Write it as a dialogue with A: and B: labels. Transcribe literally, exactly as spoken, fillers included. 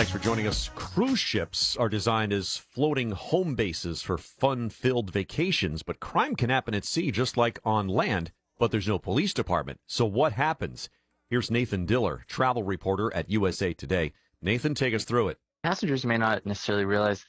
A: Thanks for joining us. Cruise ships are designed as floating home bases for fun-filled vacations, but crime can happen at sea just like on land, but there's no police department. So what happens? Here's Nathan Diller, travel reporter at U S A Today. Nathan, take us through it.
B: Passengers may not necessarily realize